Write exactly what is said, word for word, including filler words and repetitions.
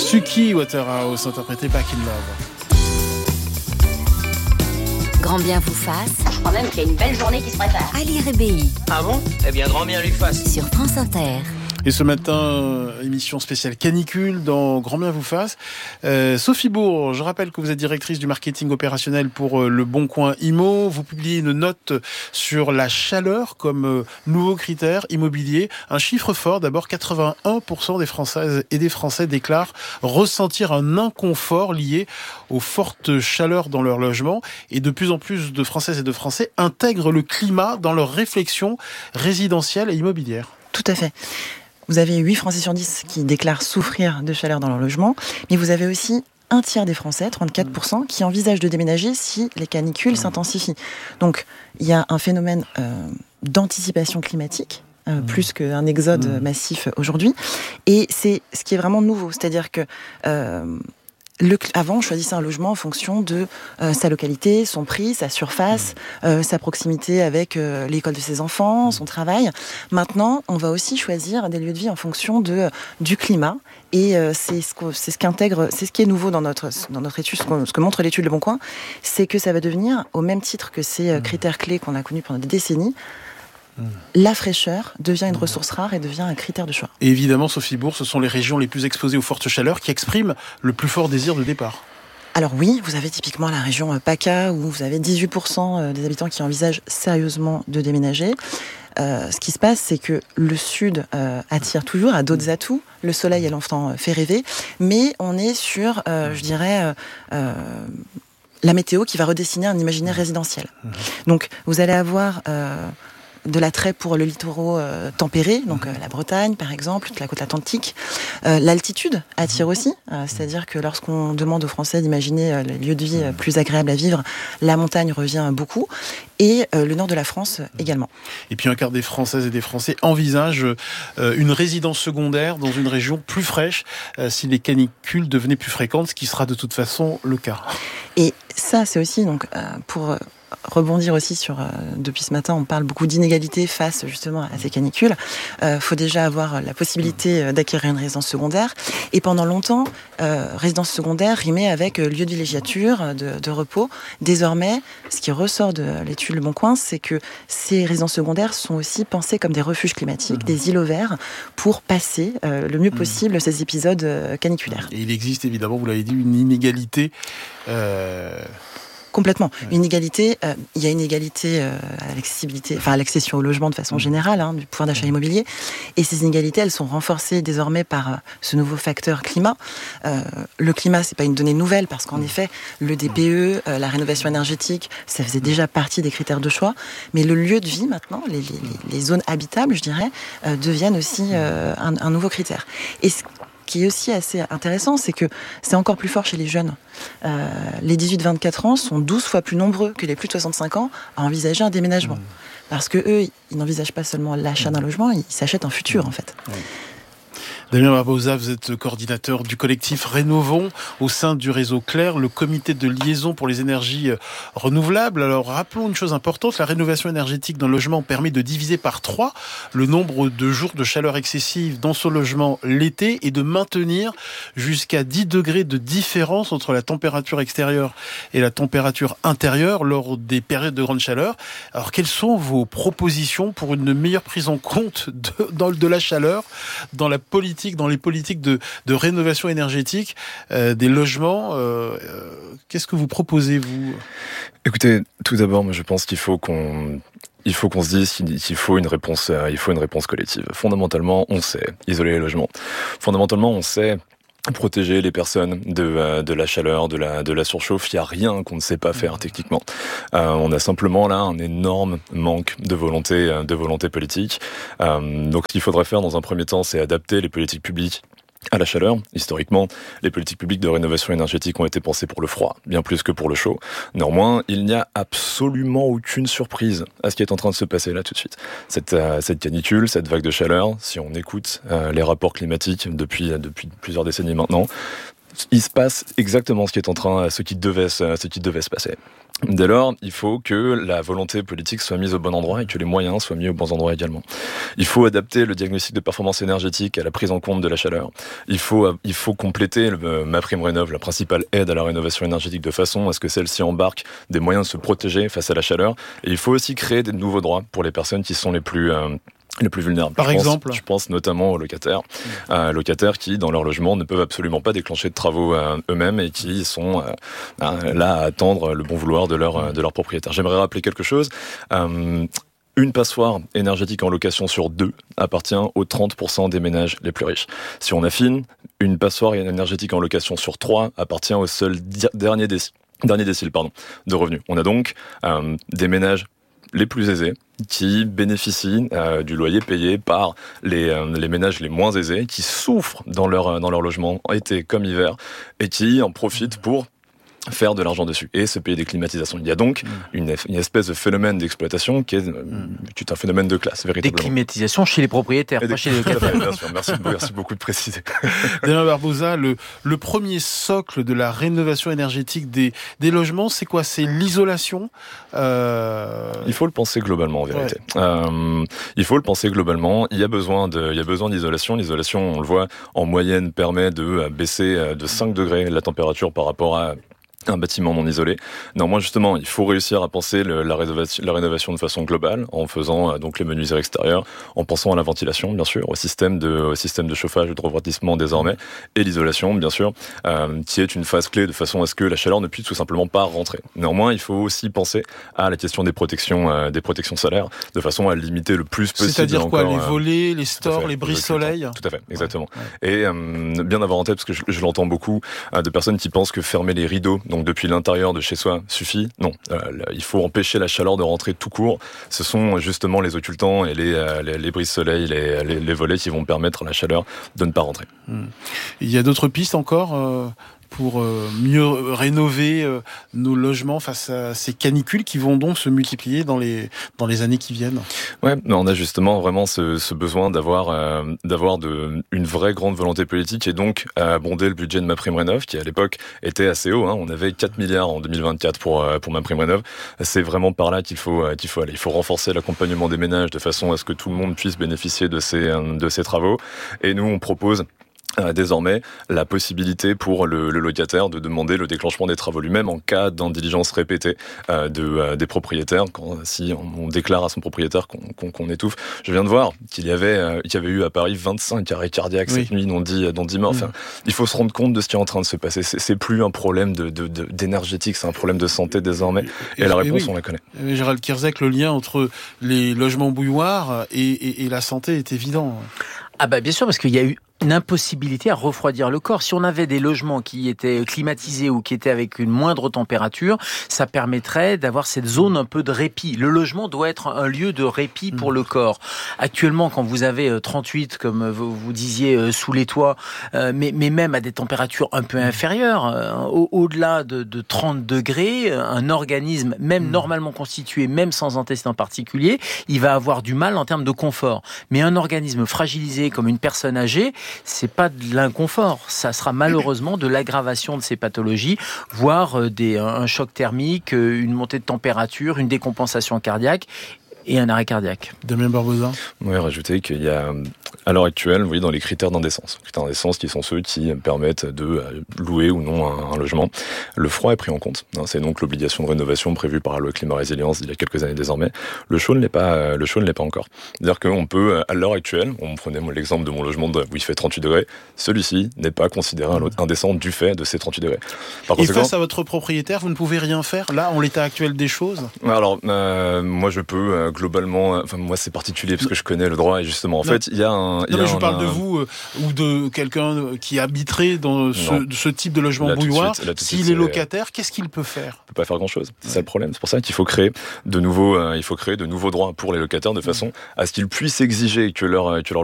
Suki Waterhouse, interprété Back in Love. Grand bien vous fasse. Je crois même qu'il y a une belle journée qui se prépare. Ali Rébéi. Ah bon ? Eh bien, grand bien lui fasse. Sur France Inter. Et ce matin, émission spéciale canicule dans Grand bien vous fasse. Euh, Sophie Bourg, je rappelle que vous êtes directrice du marketing opérationnel pour euh, Le Bon Coin Immo. Vous publiez une note sur la chaleur comme euh, nouveau critère immobilier. Un chiffre fort, d'abord quatre-vingt-un pour cent des Françaises et des Français déclarent ressentir un inconfort lié aux fortes chaleurs dans leur logement. Et de plus en plus de Françaises et de Français intègrent le climat dans leur réflexion résidentielle et immobilière. Tout à fait. Vous avez huit Français sur dix qui déclarent souffrir de chaleur dans leur logement, mais vous avez aussi un tiers des Français, trente-quatre pour cent, qui envisagent de déménager si les canicules s'intensifient. Donc, il y a un phénomène euh, d'anticipation climatique, euh, plus qu'un exode mmh. massif aujourd'hui, et c'est ce qui est vraiment nouveau, c'est-à-dire que... Euh, Le, avant, on choisissait un logement en fonction de euh, sa localité, son prix, sa surface, euh, sa proximité avec euh, l'école de ses enfants, son travail. Maintenant, on va aussi choisir des lieux de vie en fonction de, du climat. Et euh, c'est, ce c'est ce qu'intègre, c'est ce qui est nouveau dans notre, dans notre étude, ce, ce que montre l'étude Le Bon Coin, c'est que ça va devenir, au même titre que ces euh, critères clés qu'on a connus pendant des décennies, la fraîcheur devient une ressource rare et devient un critère de choix. Et évidemment, Sophie Bourg, ce sont les régions les plus exposées aux fortes chaleurs qui expriment le plus fort désir de départ. Alors oui, vous avez typiquement la région PACA où vous avez dix-huit pour cent des habitants qui envisagent sérieusement de déménager. Euh, ce qui se passe, c'est que le sud euh, attire toujours, a d'autres atouts. Le soleil et l'enfant fait rêver, mais on est sur, euh, je dirais... Euh, euh, la météo qui va redessiner un imaginaire résidentiel. Donc, vous allez avoir... Euh, de l'attrait pour le littoral euh, tempéré, donc euh, la Bretagne par exemple, toute la côte atlantique. Euh, l'altitude attire aussi, euh, c'est-à-dire que lorsqu'on demande aux Français d'imaginer euh, les lieux de vie euh, plus agréables à vivre, la montagne revient beaucoup, et euh, le nord de la France euh, également. Et puis un quart des Françaises et des Français envisagent euh, une résidence secondaire dans une région plus fraîche euh, si les canicules devenaient plus fréquentes, ce qui sera de toute façon le cas. Et ça, c'est aussi donc euh, pour... Euh, rebondir aussi sur, euh, depuis ce matin, on parle beaucoup d'inégalités face justement à ces canicules. Il euh, faut déjà avoir la possibilité euh, d'acquérir une résidence secondaire. Et pendant longtemps, euh, résidence secondaire rimait avec euh, lieu de villégiature, de, de repos. Désormais, ce qui ressort de l'étude Le Bon Coin, c'est que ces résidences secondaires sont aussi pensées comme des refuges climatiques, mmh. des îlots verts, pour passer euh, le mieux possible mmh. ces épisodes euh, caniculaires. Et il existe évidemment, vous l'avez dit, une inégalité... Euh... Complètement. Une égalité, euh, il y a une égalité euh, à l'accessibilité, enfin à l'accession au logement de façon générale, hein, du pouvoir d'achat immobilier. Et ces inégalités, elles sont renforcées désormais par euh, ce nouveau facteur climat. Euh, le climat, c'est pas une donnée nouvelle parce qu'en effet, le D P E, euh, la rénovation énergétique, ça faisait déjà partie des critères de choix. Mais le lieu de vie maintenant, les, les, les zones habitables, je dirais, euh, deviennent aussi euh, un, un nouveau critère. Et ce qui est aussi assez intéressant, c'est que c'est encore plus fort chez les jeunes. Euh, les dix-huit vingt-quatre ans sont douze fois plus nombreux que les plus de soixante-cinq ans à envisager un déménagement. Mmh. Parce que eux, ils n'envisagent pas seulement l'achat d'un logement, ils s'achètent un futur, en fait. Mmh. Damien Barbosa, vous êtes coordinateur du collectif Rénovons au sein du réseau Clair, le comité de liaison pour les énergies renouvelables. Alors, rappelons une chose importante, la rénovation énergétique d'un logement permet de diviser par trois le nombre de jours de chaleur excessive dans ce logement l'été et de maintenir jusqu'à dix degrés de différence entre la température extérieure et la température intérieure lors des périodes de grande chaleur. Alors, quelles sont vos propositions pour une meilleure prise en compte de, dans, de la chaleur dans la politique dans les politiques de, de rénovation énergétique euh, des logements, euh, euh, qu'est-ce que vous proposez, vous ? Écoutez, tout d'abord, moi je pense qu'il faut qu'on... Il faut qu'on se dise qu'il faut une réponse, il faut une réponse collective. Fondamentalement, on sait isoler les logements. Fondamentalement, on sait protéger les personnes de, de la chaleur, de la, de la surchauffe. Il n'y a rien qu'on ne sait pas faire techniquement. Euh, on a simplement là un énorme manque de volonté, de volonté politique. Euh, donc ce qu'il faudrait faire dans un premier temps, c'est adapter les politiques publiques à la chaleur. Historiquement, les politiques publiques de rénovation énergétique ont été pensées pour le froid, bien plus que pour le chaud. Néanmoins, il n'y a absolument aucune surprise à ce qui est en train de se passer là tout de suite. Cette, euh, cette canicule, cette vague de chaleur, si on écoute euh, les rapports climatiques depuis, depuis plusieurs décennies maintenant, il se passe exactement ce qui est en train, ce qui devait se, ce qui devait se passer. Dès lors, il faut que la volonté politique soit mise au bon endroit et que les moyens soient mis aux bons endroits également. Il faut adapter le diagnostic de performance énergétique à la prise en compte de la chaleur. Il faut, il faut compléter le, MaPrimeRénov', la principale aide à la rénovation énergétique, de façon à ce que celle-ci embarque des moyens de se protéger face à la chaleur. Et il faut aussi créer des nouveaux droits pour les personnes qui sont les plus... Euh, les plus vulnérables. Par je exemple pense, Je pense notamment aux locataires. Mmh. Euh, locataires qui, dans leur logement, ne peuvent absolument pas déclencher de travaux euh, eux-mêmes et qui sont euh, là à attendre le bon vouloir de leur, de leur propriétaire. J'aimerais rappeler quelque chose. Euh, Une passoire énergétique en location sur deux appartient aux trente pour cent des ménages les plus riches. Si on affine, une passoire énergétique en location sur trois appartient au seul di- dernier décile, dernier décile pardon, de revenus. On a donc euh, des ménages les plus aisés qui bénéficient euh, du loyer payé par les, euh, les ménages les moins aisés, qui souffrent dans leur, dans leur logement, été comme hiver, et qui en profitent pour faire de l'argent dessus et se payer des climatisations. Il y a donc mmh. une, une espèce de phénomène d'exploitation qui est, mmh. qui est un phénomène de classe, véritablement. Des climatisations chez les propriétaires, pas des... chez les locataires. Bien sûr, merci, merci beaucoup de préciser. Damien Barbosa, le, le premier socle de la rénovation énergétique des, des logements, c'est quoi? C'est l'isolation euh... Il faut le penser globalement, en vérité. Ouais. Euh, il faut le penser globalement. Il y a besoin de, il y a besoin d'isolation. L'isolation, on le voit, en moyenne, permet de baisser de cinq degrés la température par rapport à un bâtiment non isolé. Néanmoins, justement, il faut réussir à penser le, la, rénovation, la rénovation de façon globale, en faisant euh, donc les menuiseries extérieures, en pensant à la ventilation, bien sûr, au système de, au système de chauffage et de refroidissement désormais, et l'isolation, bien sûr, euh, qui est une phase clé de façon à ce que la chaleur ne puisse tout simplement pas rentrer. Néanmoins, il faut aussi penser à la question des protections, euh, des protections solaires, de façon à limiter le plus possible. C'est-à-dire encore, quoi, les euh, volets, les stores, les brise-soleil? Tout à fait, exactement. Ouais, ouais. Et euh, bien avoir en tête, parce que je, je l'entends beaucoup, euh, de personnes qui pensent que fermer les rideaux, donc depuis l'intérieur de chez soi, suffit. Non, euh, il faut empêcher la chaleur de rentrer tout court. Ce sont justement les occultants et les, euh, les, les brise-soleil, les, les, les volets qui vont permettre à la chaleur de ne pas rentrer. Mmh. Il y a d'autres pistes encore euh... pour mieux rénover nos logements face à ces canicules qui vont donc se multiplier dans les dans les années qui viennent. Ouais, mais on a justement vraiment ce, ce besoin d'avoir euh, d'avoir de une vraie grande volonté politique et donc abonder le budget de MaPrimeRénov', qui à l'époque était assez haut. Hein. On avait quatre milliards en deux mille vingt-quatre pour pour MaPrimeRénov'. C'est vraiment par là qu'il faut qu'il faut aller. Il faut renforcer l'accompagnement des ménages de façon à ce que tout le monde puisse bénéficier de ces de ces travaux. Et nous, on propose Euh, désormais la possibilité pour le, le locataire de demander le déclenchement des travaux lui-même en cas d'indiligence répétée euh, de, euh, des propriétaires, quand, si on, on déclare à son propriétaire qu'on, qu'on, qu'on étouffe. Je viens de voir qu'il y avait, euh, qu'il y avait eu à Paris vingt-cinq arrêts cardiaques oui. cette nuit, dont dix, dont dix morts. Enfin, mmh. Il faut se rendre compte de ce qui est en train de se passer. C'est, c'est plus un problème de, de, de, d'énergétique, c'est un problème de santé désormais. Et, et, et la réponse, et oui. on la connaît. Et Gérald Kierzek, le lien entre les logements bouilloires et, et, et la santé est évident. Ah bah bien sûr, parce qu'il y a eu une impossibilité à refroidir le corps. Si on avait des logements qui étaient climatisés ou qui étaient avec une moindre température, ça permettrait d'avoir cette zone un peu de répit. Le logement doit être un lieu de répit pour le corps. Actuellement, quand vous avez trente-huit, comme vous, vous disiez, sous les toits, euh, mais, mais même à des températures un peu inférieures, euh, au, au-delà de, de trente degrés, un organisme, même mmh. normalement constitué, même sans intestin particulier, il va avoir du mal en termes de confort. Mais un organisme fragilisé comme une personne âgée, c'est pas de l'inconfort, ça sera malheureusement de l'aggravation de ces pathologies, voire des, un choc thermique, une montée de température, une décompensation cardiaque et un arrêt cardiaque. Damien Barbosa. Oui, rajouter qu'il y a, à l'heure actuelle, vous voyez, dans les critères d'indécence, les critères d'indécence qui sont ceux qui permettent de louer ou non un, un logement, le froid est pris en compte. C'est donc l'obligation de rénovation prévue par la loi climat résilience il y a quelques années désormais. Le chaud ne l'est pas, le chaud ne l'est pas encore. C'est-à-dire qu'on peut, à l'heure actuelle, on prenait moi l'exemple de mon logement où il fait trente-huit degrés, celui-ci n'est pas considéré indécent du fait de ces trente-huit degrés. Par Et conséquent, face à votre propriétaire, vous ne pouvez rien faire, là, en l'état actuel des choses? Alors, euh, moi je peux, euh, globalement, enfin moi c'est particulier parce que je connais le droit et justement en non. fait il y a un. Il non y a mais je un, parle un... de vous euh, ou de quelqu'un qui habiterait dans ce, ce type de logement là, bouilloire. S'il est locataire, qu'est-ce qu'il peut faire? Il peut pas faire grand chose. C'est ouais. ça le problème. C'est pour ça qu'il faut créer de nouveaux, euh, il faut créer de nouveaux droits pour les locataires de façon à ce qu'ils puissent exiger que leur que leur